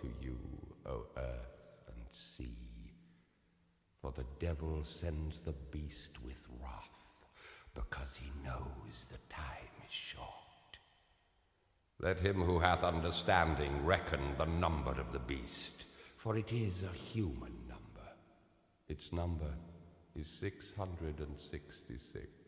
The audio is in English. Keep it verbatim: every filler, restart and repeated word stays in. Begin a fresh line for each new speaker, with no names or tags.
to you, O earth and sea. For the devil sends the beast with wrath, because he knows the time is short. Let him who hath understanding reckon the number of the beast, for it is a human number. Its number is six hundred and sixty-six.